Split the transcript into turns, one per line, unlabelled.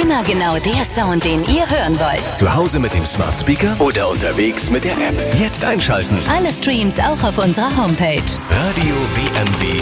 Immer genau der Sound, den ihr hören wollt.
Zu Hause mit dem Smart Speaker oder unterwegs mit der App. Jetzt einschalten.
Alle Streams auch auf unserer Homepage.
Radio WMW